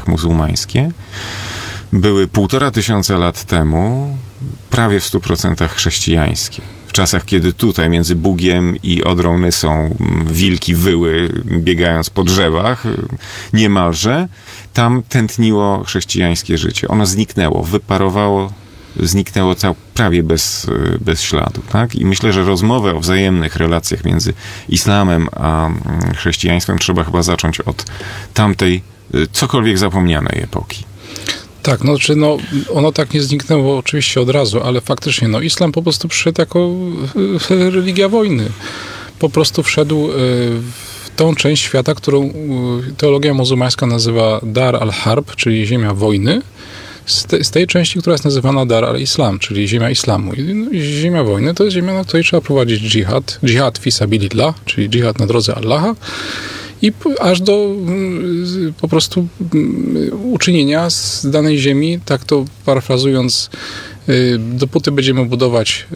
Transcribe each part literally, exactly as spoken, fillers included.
krajach muzułmańskie były półtora tysiąca lat temu prawie w stu procentach chrześcijańskie. W czasach, kiedy tutaj między Bugiem i Odrą Nysą wilki wyły, biegając po drzewach, niemalże, tam tętniło chrześcijańskie życie. Ono zniknęło, wyparowało, zniknęło cał, prawie bez, bez śladu. Tak? I myślę, że rozmowę o wzajemnych relacjach między islamem a chrześcijaństwem trzeba chyba zacząć od tamtej, cokolwiek zapomnianej epoki. Tak, no, czy no, ono tak nie zniknęło oczywiście od razu, ale faktycznie no, islam po prostu przyszedł jako religia wojny. Po prostu wszedł w tą część świata, którą teologia muzułmańska nazywa Dar al-Harb, czyli ziemia wojny, z, te, z tej części, która jest nazywana Dar al-Islam, czyli ziemia islamu. I ziemia wojny to jest ziemia, na której trzeba prowadzić dżihad, dżihad fi sabilillah, czyli dżihad na drodze Allaha, i aż do po prostu uczynienia z danej ziemi, tak to parafrazując, dopóty będziemy budować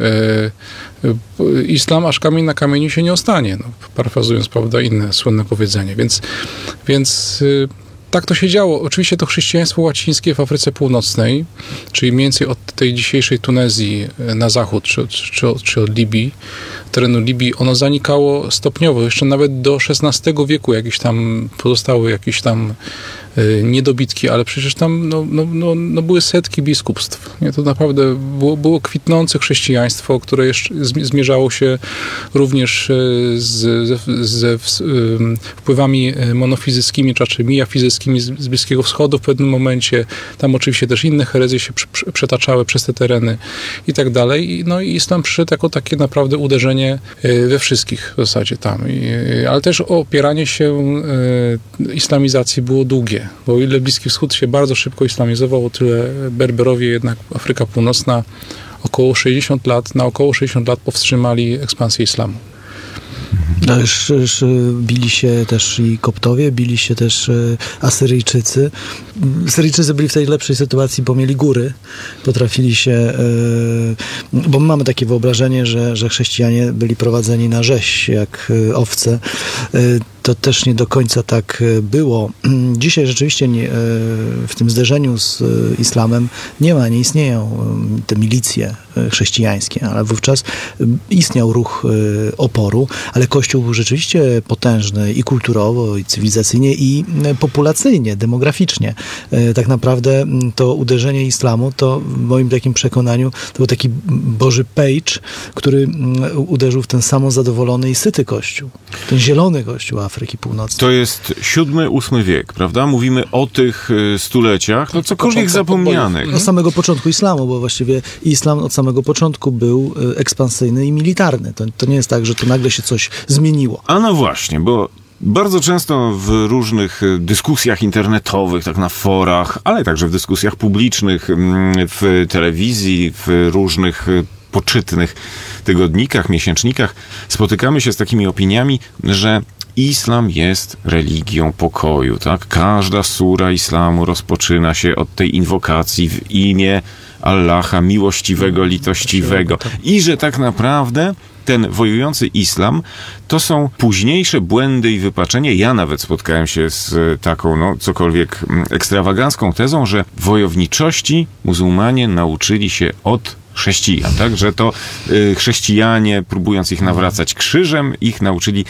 islam, aż kamień na kamieniu się nie ostanie. No, parafrazując, prawda, inne słynne powiedzenie. Więc, więc tak to się działo. Oczywiście to chrześcijaństwo łacińskie w Afryce Północnej, czyli mniej więcej od tej dzisiejszej Tunezji na zachód, czy, czy, czy od Libii, terenu Libii, ono zanikało stopniowo. Jeszcze nawet do szesnastego wieku jakieś tam pozostały jakieś tam y, niedobitki, ale przecież tam no, no, no, no były setki biskupstw. Nie? To naprawdę było, było kwitnące chrześcijaństwo, które jeszcze zmierzało się również z, ze, ze z, y, wpływami monofizyckimi, czy raczej miafizyckimi z, z Bliskiego Wschodu w pewnym momencie. Tam oczywiście też inne herezje się pr- przetaczały przez te tereny i tak dalej. No i islam przyszedł jako takie naprawdę uderzenie we wszystkich w zasadzie tam. I, ale też opieranie się e, islamizacji było długie, bo o ile Bliski Wschód się bardzo szybko islamizował, o tyle Berberowie, jednak Afryka Północna, około sześćdziesiąt lat, na około sześćdziesiąt lat powstrzymali ekspansję islamu. No, już, już bili się też i Koptowie, bili się też Asyryjczycy. Asyryjczycy byli w tej lepszej sytuacji, bo mieli góry. Potrafili się... Bo mamy takie wyobrażenie, że, że chrześcijanie byli prowadzeni na rzeź, jak owce. To też nie do końca tak było. Dzisiaj rzeczywiście nie, w tym zderzeniu z islamem nie ma, nie istnieją te milicje chrześcijańskie, ale wówczas istniał ruch oporu, ale Kościół był rzeczywiście potężny i kulturowo, i cywilizacyjnie, i populacyjnie, demograficznie. Tak naprawdę to uderzenie islamu, to w moim takim przekonaniu, to był taki Boży page, który uderzył w ten samozadowolony i syty Kościół. Ten zielony Kościół Afryki Północnej. To jest siódmy, ósmy wiek, prawda? Mówimy o tych stuleciach, no cokolwiek Początek, zapomnianych. Od samego początku islamu, bo właściwie islam od samego początku był ekspansyjny i militarny. To, to nie jest tak, że to nagle się coś zmieniło. A no właśnie, bo bardzo często w różnych dyskusjach internetowych, tak na forach, ale także w dyskusjach publicznych, w telewizji, w różnych poczytnych tygodnikach, miesięcznikach spotykamy się z takimi opiniami, że islam jest religią pokoju, tak? Każda sura islamu rozpoczyna się od tej inwokacji w imię Allaha, miłościwego, litościwego. I że tak naprawdę ten wojujący islam to są późniejsze błędy i wypaczenie. Ja nawet spotkałem się z taką, no, cokolwiek ekstrawagancką tezą, że wojowniczości muzułmanie nauczyli się od chrześcijan, tak? Że to y, chrześcijanie, próbując ich nawracać krzyżem, ich nauczyli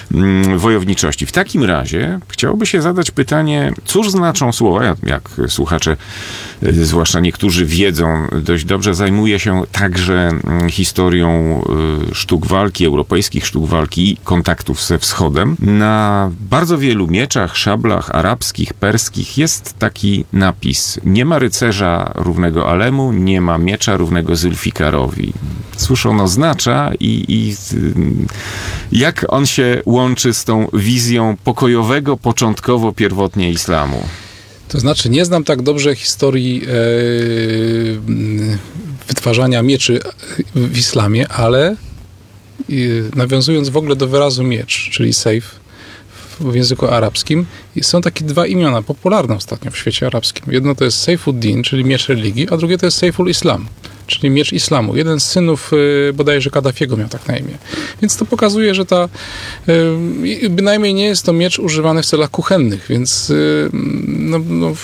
y, wojowniczości. W takim razie chciałoby się zadać pytanie, cóż znaczą słowa, jak, jak słuchacze, y, zwłaszcza niektórzy wiedzą dość dobrze, zajmuje się także y, historią y, sztuk walki, europejskich sztuk walki i kontaktów ze wschodem. Na bardzo wielu mieczach, szablach arabskich, perskich jest taki napis: nie ma rycerza równego Alemu, nie ma miecza równego Zulfikarowi. Cóż on oznacza i, i jak on się łączy z tą wizją pokojowego, początkowo, pierwotnie islamu? To znaczy, nie znam tak dobrze historii e, wytwarzania mieczy w islamie, ale e, nawiązując w ogóle do wyrazu miecz, czyli sejf w języku arabskim, są takie dwa imiona popularne ostatnio w świecie arabskim. Jedno to jest Sejfuddin, czyli miecz religii, a drugie to jest Sejful Islam, czyli miecz islamu. Jeden z synów y, bodajże Kaddafiego miał tak na imię. Więc to pokazuje, że ta y, bynajmniej nie jest to miecz używany w celach kuchennych, więc y, no, no,